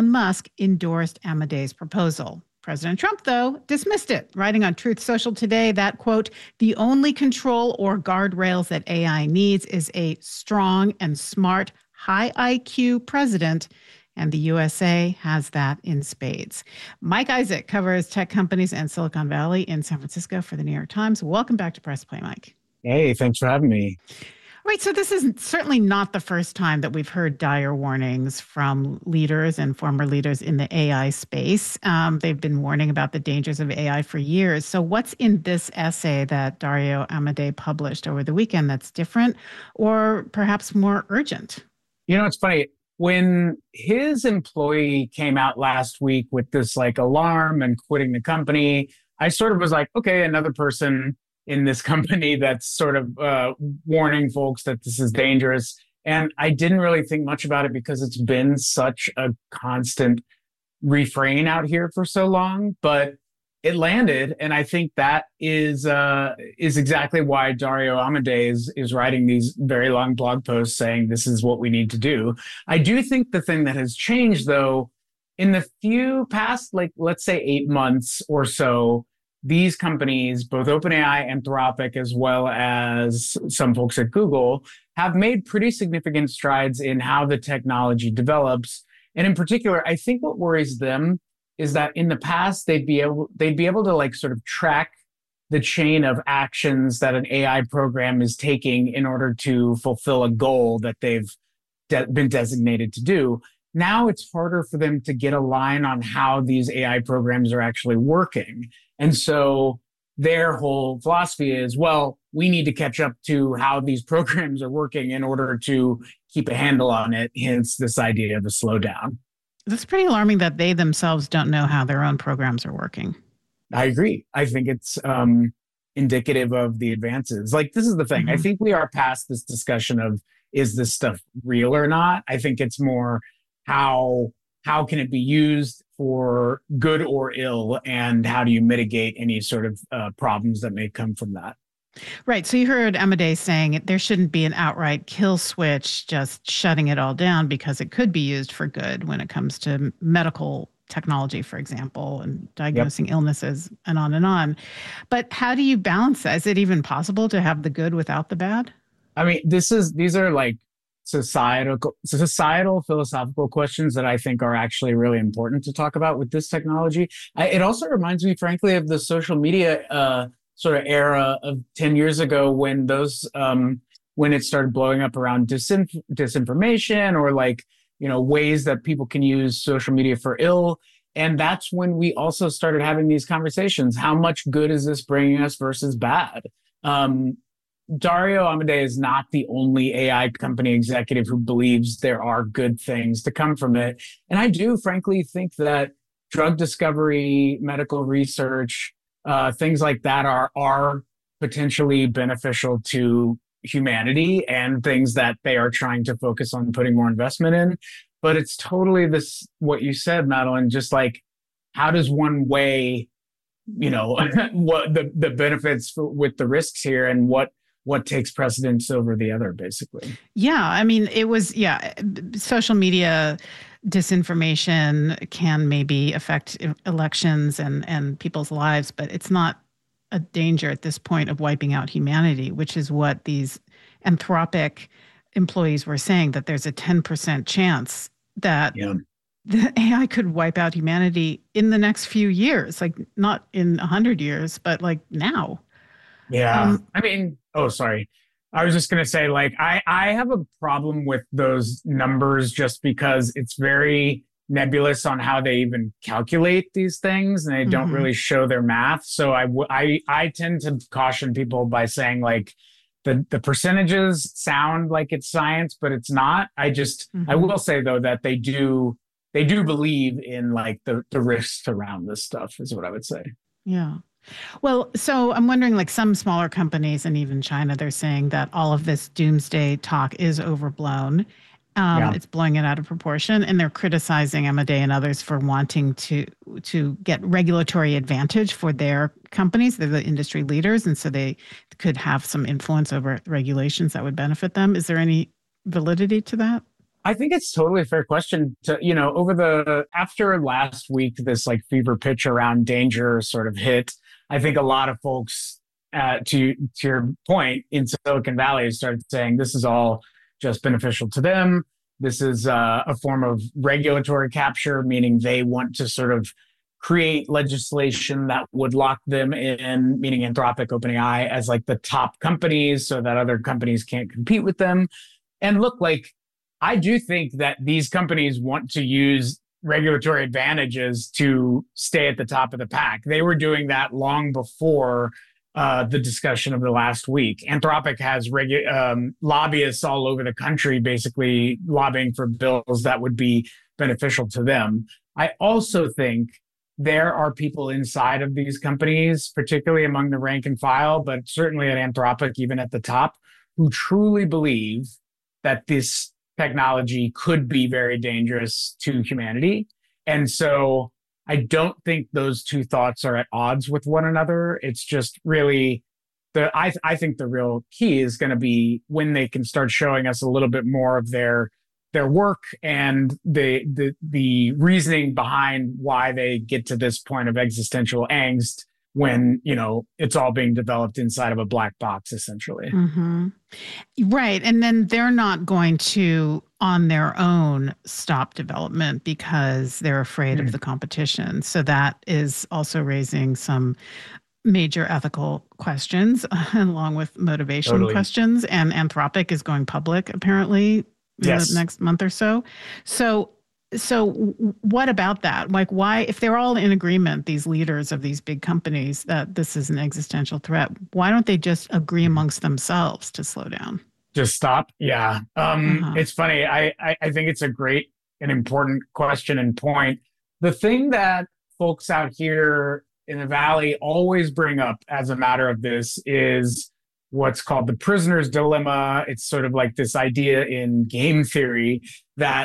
Elon Musk endorsed Amadee's proposal. President Trump, though, dismissed it, writing on Truth Social today that, quote, the only control or guardrails that AI needs is a strong and smart, high IQ president. And the USA has that in spades. Mike Isaac covers tech companies and Silicon Valley in San Francisco for the New York Times. Welcome back to Press Play, Mike. Hey, thanks for having me. Right. So this is certainly not the first time that we've heard dire warnings from leaders and former leaders in the AI space. They've been warning about the dangers of AI for years. So what's in this essay that Dario Amodei published over the weekend that's different or perhaps more urgent? You know, it's funny. When his employee came out last week with this alarm and quitting the company, I sort of was like, okay, another person in this company that's sort of warning folks that this is dangerous. And I didn't really think much about it because it's been such a constant refrain out here for so long, but it landed. And I think that is exactly why Dario Amodei is writing these very long blog posts saying this is what we need to do. I do think the thing that has changed, though, in the few past, let's say 8 months or so, these companies, both OpenAI, Anthropic, as well as some folks at Google, have made pretty significant strides in how the technology develops. And in particular, I think what worries them is that in the past, they'd be able to sort of track the chain of actions that an AI program is taking in order to fulfill a goal that they've been designated to do. Now it's harder for them to get a line on how these AI programs are actually working. And so their whole philosophy is, well, we need to catch up to how these programs are working in order to keep a handle on it, hence this idea of a slowdown. That's pretty alarming that they themselves don't know how their own programs are working. I agree. I think it's indicative of the advances. This is the thing. I think we are past this discussion of, is this stuff real or not? I think it's more how can it be used for good or ill, and how do you mitigate any sort of problems that may come from that? Right. So you heard Amodei saying there shouldn't be an outright kill switch, just shutting it all down because it could be used for good when it comes to medical technology, for example, and diagnosing illnesses and on and on. But how do you balance that? Is it even possible to have the good without the bad? I mean, these are societal philosophical questions that I think are actually really important to talk about with this technology. It also reminds me, frankly, of the social media sort of era of 10 years ago when when it started blowing up around disinformation or ways that people can use social media for ill. And that's when we also started having these conversations. How much good is this bringing us versus bad? Dario Amodei is not the only AI company executive who believes there are good things to come from it. And I do frankly think that drug discovery, medical research, things like that are potentially beneficial to humanity and things that they are trying to focus on putting more investment in. But it's totally what you said, Madeline, just how does one weigh, what the benefits with the risks here, and what takes precedence over the other, basically. Yeah. I mean, social media disinformation can maybe affect elections and people's lives, but it's not a danger at this point of wiping out humanity, which is what these Anthropic employees were saying, that there's a 10% chance that the AI could wipe out humanity in the next few years, not in 100 years, but now. Yeah. Sorry. I was just going to say, I have a problem with those numbers just because it's very nebulous on how they even calculate these things, and they don't really show their math. So I tend to caution people by saying the percentages sound like it's science, but it's not. I will say though that they do believe in the risks around this stuff is what I would say. Yeah. Well, so I'm wondering, some smaller companies and even China, they're saying that all of this doomsday talk is overblown. It's blowing it out of proportion, and they're criticizing Amodei and others for wanting to get regulatory advantage for their companies. They're the industry leaders, and so they could have some influence over regulations that would benefit them. Is there any validity to that? I think it's totally a fair question to, after last week, this like fever pitch around danger sort of hit. I think a lot of folks, to your point, in Silicon Valley started saying this is all just beneficial to them. This is a form of regulatory capture, meaning they want to sort of create legislation that would lock them in, meaning Anthropic, OpenAI, as like the top companies so that other companies can't compete with them. And look, like, I do think that these companies want to use regulatory advantages to stay at the top of the pack. They were doing that long before the discussion of the last week. Anthropic has lobbyists all over the country basically lobbying for bills that would be beneficial to them. I also think there are people inside of these companies, particularly among the rank and file, but certainly at Anthropic, even at the top, who truly believe that this technology could be very dangerous to humanity. And so I don't think those two thoughts are at odds with one another. It's just really I think the real key is going to be when they can start showing us a little bit more of their work and the reasoning behind why they get to this point of existential angst when, it's all being developed inside of a black box, essentially. Mm-hmm. Right. And then they're not going to, on their own, stop development because they're afraid of the competition. So that is also raising some major ethical questions along with motivation questions. And Anthropic is going public, apparently, in the next month or so. So what about that? Like, why, if they're all in agreement, these leaders of these big companies, that this is an existential threat, why don't they just agree amongst themselves to slow down? Just stop? Yeah. It's funny. I think it's a great and important question and point. The thing that folks out here in the Valley always bring up as a matter of this is what's called the prisoner's dilemma. It's sort of like this idea in game theory that,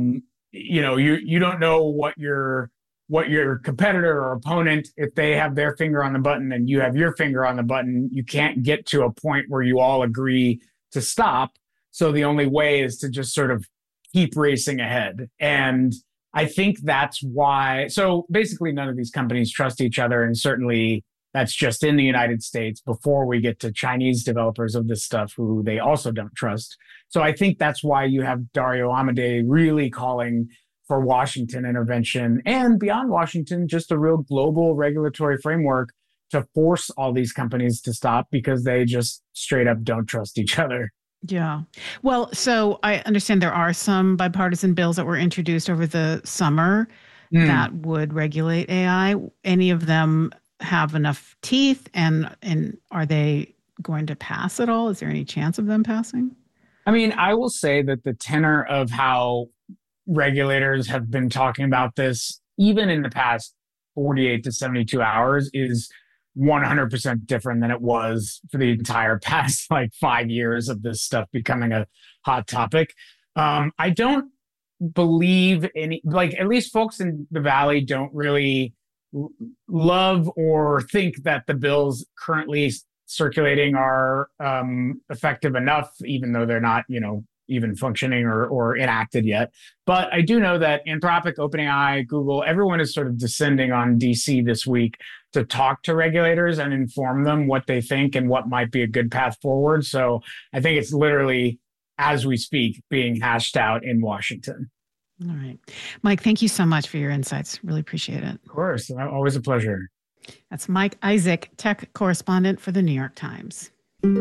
you don't know what your competitor or opponent, if they have their finger on the button and you have your finger on the button, you can't get to a point where you all agree to stop. So the only way is to just sort of keep racing ahead. And I think that's why. So basically, none of these companies trust each other. And certainly that's just in the United States before we get to Chinese developers of this stuff who they also don't trust. So I think that's why you have Dario Amodei really calling for Washington intervention and beyond Washington, just a real global regulatory framework to force all these companies to stop because they just straight up don't trust each other. Yeah. Well, so I understand there are some bipartisan bills that were introduced over the summer that would regulate AI. Any of them have enough teeth, and are they going to pass at all? Is there any chance of them passing? I mean, I will say that the tenor of how regulators have been talking about this, even in the past 48 to 72 hours, is 100% different than it was for the entire past like 5 years of this stuff becoming a hot topic. I don't believe at least folks in the Valley don't really love or think that the bills currently circulating are effective enough, even though they're not, even functioning or enacted yet. But I do know that Anthropic, OpenAI, Google, everyone is sort of descending on DC this week to talk to regulators and inform them what they think and what might be a good path forward. So I think it's literally, as we speak, being hashed out in Washington. All right. Mike, thank you so much for your insights. Really appreciate it. Of course. Always a pleasure. That's Mike Isaac, tech correspondent for the New York Times.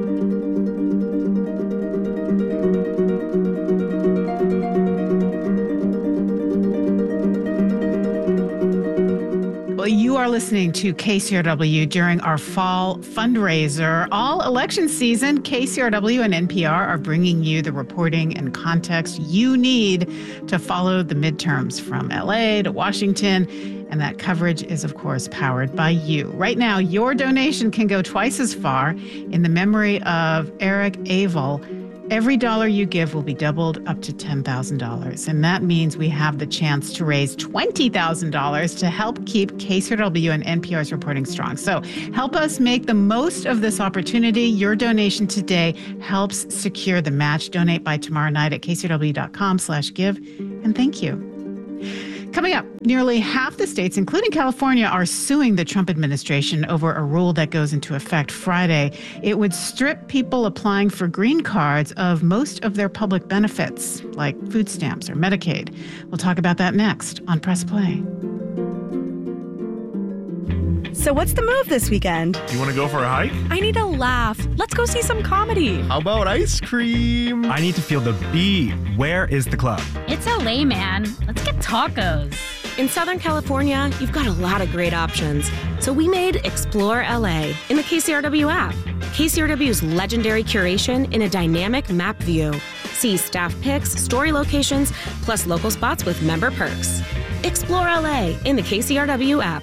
Well, you are listening to KCRW during our fall fundraiser. All election season, KCRW and NPR are bringing you the reporting and context you need to follow the midterms from LA to Washington. And that coverage is, of course, powered by you. Right now, your donation can go twice as far in the memory of Eric Abel, Every dollar you give will be doubled up to $10,000. And that means we have the chance to raise $20,000 to help keep KCRW and NPR's reporting strong. So help us make the most of this opportunity. Your donation today helps secure the match. Donate by tomorrow night at kcrw.com/give. And thank you. Coming up, nearly half the states, including California, are suing the Trump administration over a rule that goes into effect Friday. It would strip people applying for green cards of most of their public benefits, like food stamps or Medicaid. We'll talk about that next on Press Play. So what's the move this weekend? You want to go for a hike? I need a laugh. Let's go see some comedy. How about ice cream? I need to feel the beat. Where is the club? It's LA, man. Let's get tacos. In Southern California, you've got a lot of great options. So we made Explore LA in the KCRW app. KCRW's legendary curation in a dynamic map view. See staff pics, story locations, plus local spots with member perks. Explore LA in the KCRW app.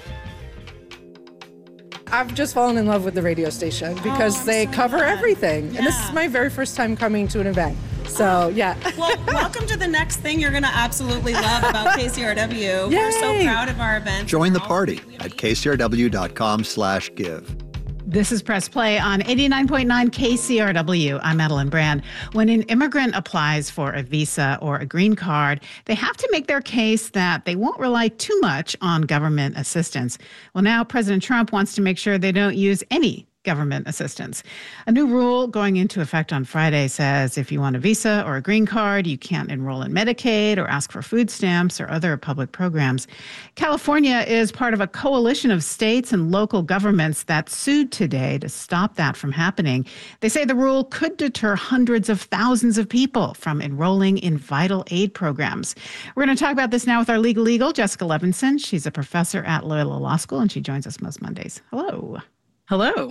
I've just fallen in love with the radio station because they cover everything. Yeah. And this is my very first time coming to an event. So, yeah. Well, welcome to the next thing you're going to absolutely love about KCRW. Yay. We're so proud of our event. Join the party at kcrw.com/give. This is Press Play on 89.9 KCRW. I'm Madeline Brand. When an immigrant applies for a visa or a green card, they have to make their case that they won't rely too much on government assistance. Well, now President Trump wants to make sure they don't use any government assistance. A new rule going into effect on Friday says if you want a visa or a green card, you can't enroll in Medicaid or ask for food stamps or other public programs. California is part of a coalition of states and local governments that sued today to stop that from happening. They say the rule could deter hundreds of thousands of people from enrolling in vital aid programs. We're going to talk about this now with our legal eagle, Jessica Levinson. She's a professor at Loyola Law School, and she joins us most Mondays. Hello. Hello.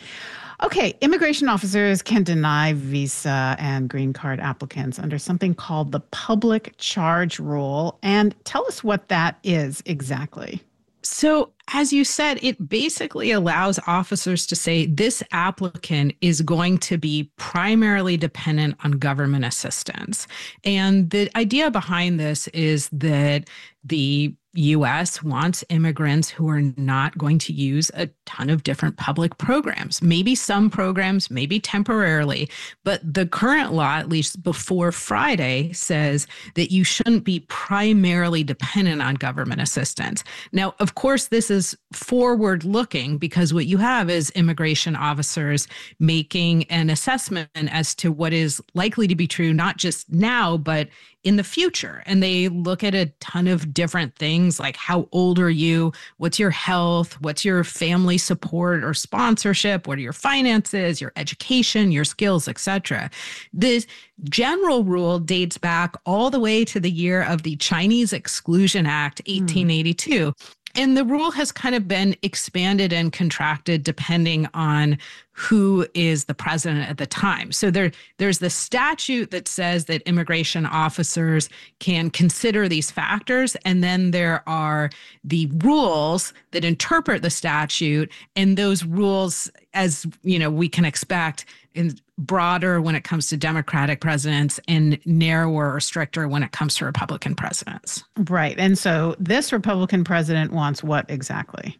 Okay, immigration officers can deny visa and green card applicants under something called the public charge rule. And tell us what that is exactly. So, as you said, it basically allows officers to say this applicant is going to be primarily dependent on government assistance. And the idea behind this is that the U.S. wants immigrants who are not going to use a ton of different public programs, maybe some programs, maybe temporarily. But the current law, at least before Friday, says that you shouldn't be primarily dependent on government assistance. Now, of course, this is forward looking because what you have is immigration officers making an assessment as to what is likely to be true, not just now, but in the future. And they look at a ton of different things like how old are you? What's your health? What's your family support or sponsorship? What are your finances, your education, your skills, etc. This general rule dates back all the way to the year of the Chinese Exclusion Act, 1882. And the rule has kind of been expanded and contracted depending on who is the president at the time. So there's the statute that says that immigration officers can consider these factors. And then there are the rules that interpret the statute. And those rules, as you know, we can expect, in broader when it comes to Democratic presidents and narrower or stricter when it comes to Republican presidents. Right. And so this Republican president wants what exactly?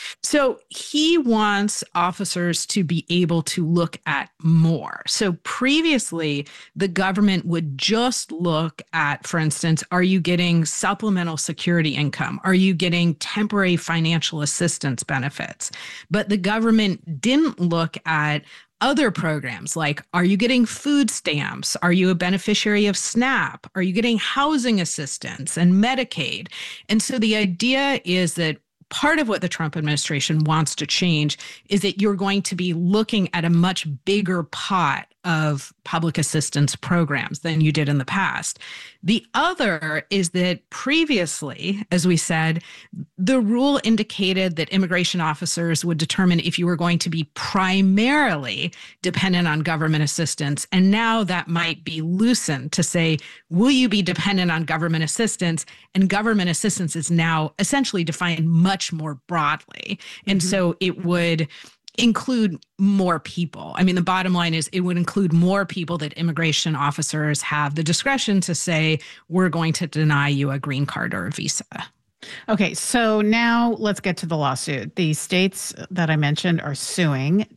So he wants officers to be able to look at more. So previously, the government would just look at, for instance, are you getting supplemental security income? Are you getting temporary financial assistance benefits? But the government didn't look at other programs like, are you getting food stamps? Are you a beneficiary of SNAP? Are you getting housing assistance and Medicaid? And so the idea is that part of what the Trump administration wants to change is that you're going to be looking at a much bigger pot of public assistance programs than you did in the past. The other is that previously, as we said, the rule indicated that immigration officers would determine if you were going to be primarily dependent on government assistance. And now that might be loosened to say, will you be dependent on government assistance? And government assistance is now essentially defined much more broadly. And so it would include more people. I mean, the bottom line is it would include more people that immigration officers have the discretion to say, we're going to deny you a green card or a visa. Okay, so now let's get to the lawsuit. The states that I mentioned are suing,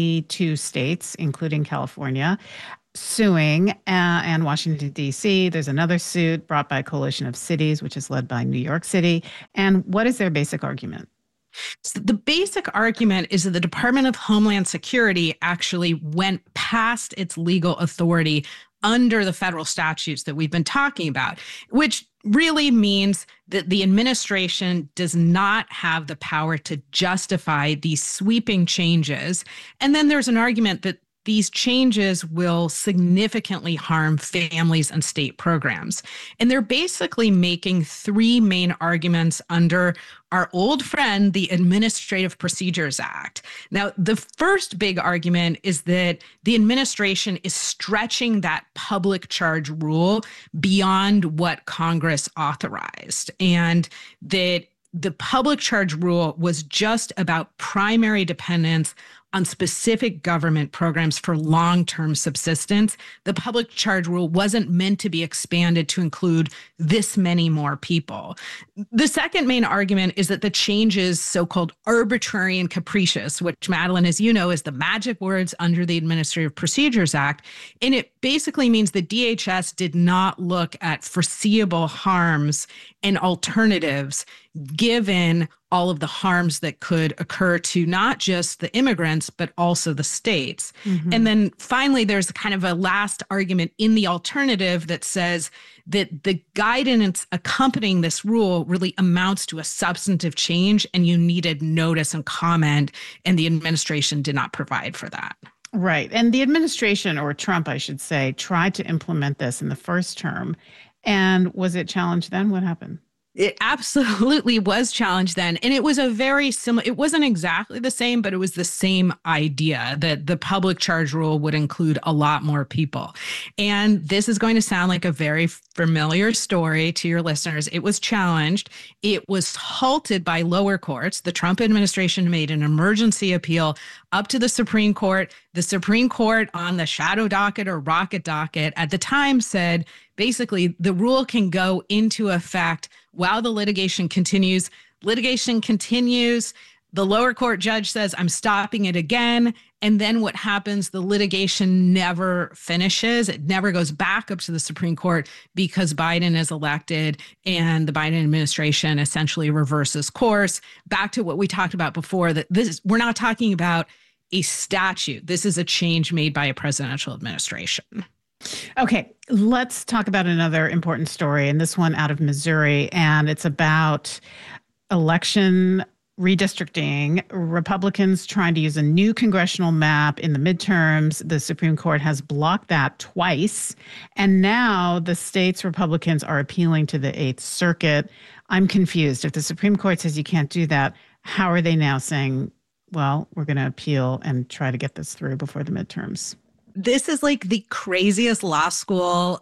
22 states, including California, suing, and Washington, D.C. There's another suit brought by a coalition of cities, which is led by New York City. And what is their basic argument? So the basic argument is that the Department of Homeland Security actually went past its legal authority under the federal statutes that we've been talking about, which really means that the administration does not have the power to justify these sweeping changes. And then there's an argument that these changes will significantly harm families and state programs. And they're basically making three main arguments under our old friend, the Administrative Procedures Act. Now, the first big argument is that the administration is stretching that public charge rule beyond what Congress authorized, and that the public charge rule was just about primary dependence on specific government programs for long-term subsistence. The public charge rule wasn't meant to be expanded to include this many more people. The second main argument is that the change is so-called arbitrary and capricious, which, Madeline, as you know, is the magic words under the Administrative Procedures Act. And it basically means the DHS did not look at foreseeable harms and alternatives given all of the harms that could occur to not just the immigrants, but also the states. Mm-hmm. And then finally, there's kind of a last argument in the alternative that says that the guidance accompanying this rule really amounts to a substantive change, and you needed notice and comment, and the administration did not provide for that. Right. And the administration, or Trump, I should say, tried to implement this in the first term. And was it challenged then? What happened? It absolutely was challenged then. And it was a very similar, it wasn't exactly the same, but it was the same idea that the public charge rule would include a lot more people. And this is going to sound like a very familiar story to your listeners. It was challenged. It was halted by lower courts. The Trump administration made an emergency appeal up to the Supreme Court. The Supreme Court, on the shadow docket or rocket docket at the time, said basically the rule can go into effect while the litigation continues. Litigation continues. The lower court judge says, I'm stopping it again. And then what happens? The litigation never finishes. It never goes back up to the Supreme Court because Biden is elected and the Biden administration essentially reverses course. Back to what we talked about before, that we're not talking about a statute. This is a change made by a presidential administration. Okay, let's talk about another important story, and this one out of Missouri, and it's about election redistricting. Republicans trying to use a new congressional map in the midterms. The Supreme Court has blocked that twice, and now the state's Republicans are appealing to the Eighth Circuit. I'm confused. If the Supreme Court says you can't do that, how are they now saying, well, we're going to appeal and try to get this through before the midterms? This is like the craziest law school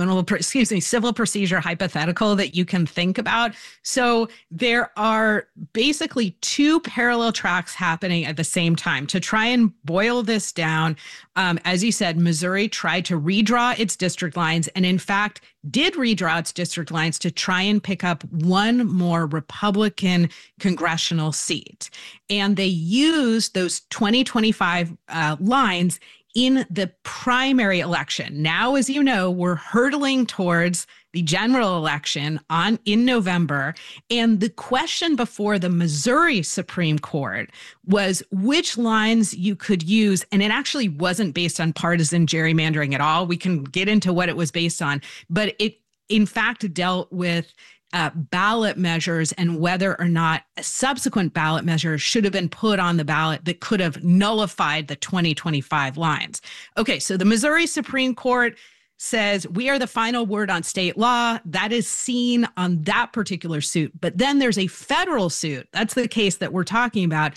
civil procedure hypothetical that you can think about. So there are basically two parallel tracks happening at the same time. To try and boil this down, as you said, Missouri tried to redraw its district lines and in fact did redraw its district lines to try and pick up one more Republican congressional seat. And they used those 2025 lines in the primary election. Now, as you know, we're hurtling towards the general election in November. And the question before the Missouri Supreme Court was which lines you could use. And it actually wasn't based on partisan gerrymandering at all. We can get into what it was based on, but it in fact dealt with ballot measures and whether or not a subsequent ballot measure should have been put on the ballot that could have nullified the 2025 lines. Okay, so the Missouri Supreme Court says we are the final word on state law. That is seen on that particular suit. But then there's a federal suit. That's the case that we're talking about,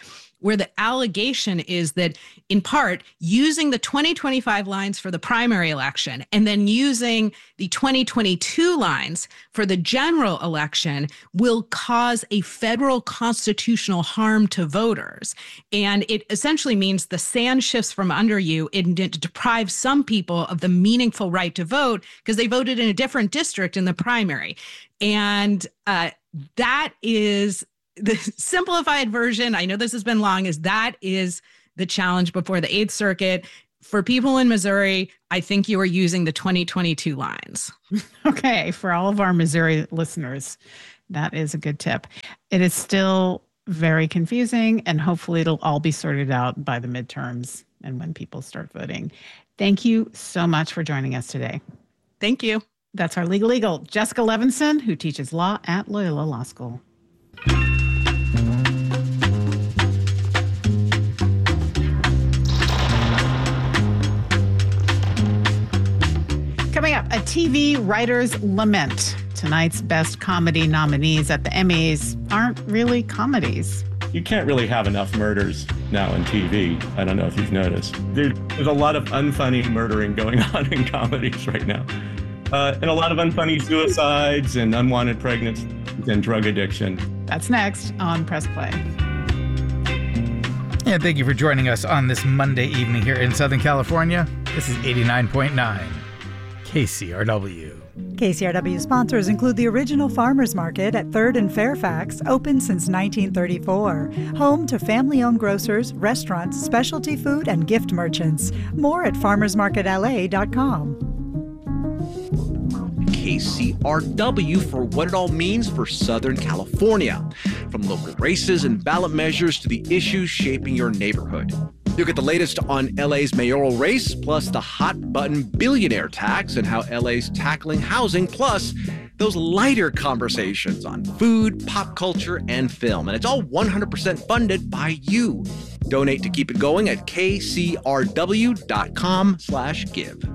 where the allegation is that, in part, using the 2025 lines for the primary election and then using the 2022 lines for the general election will cause a federal constitutional harm to voters. And it essentially means the sand shifts from under you and it deprives some people of the meaningful right to vote because they voted in a different district in the primary. And that is the simplified version. I know this has been long, that is the challenge before the 8th Circuit. For people in Missouri, I think you are using the 2022 lines. Okay, for all of our Missouri listeners, that is a good tip. It is still very confusing, and hopefully it'll all be sorted out by the midterms and when people start voting. Thank you so much for joining us today. Thank you. That's our legal eagle, Jessica Levinson, who teaches law at Loyola Law School. Coming up, a TV writer's lament. Tonight's best comedy nominees at the Emmys aren't really comedies. You can't really have enough murders now in TV. I don't know if you've noticed. There's a lot of unfunny murdering going on in comedies right now. And a lot of unfunny suicides and unwanted pregnancies and drug addiction. That's next on Press Play. And thank you for joining us on this Monday evening here in Southern California. This is 89.9 KCRW. KCRW sponsors include the original Farmers Market at 3rd and Fairfax, open since 1934. Home to family-owned grocers, restaurants, specialty food, and gift merchants. More at farmersmarketla.com. KCRW for what it all means for Southern California. From local races and ballot measures to the issues shaping your neighborhood. You'll get the latest on LA's mayoral race, plus the hot-button billionaire tax and how LA's tackling housing, plus those lighter conversations on food, pop culture, and film. And it's all 100% funded by you. Donate to keep it going at kcrw.com/give.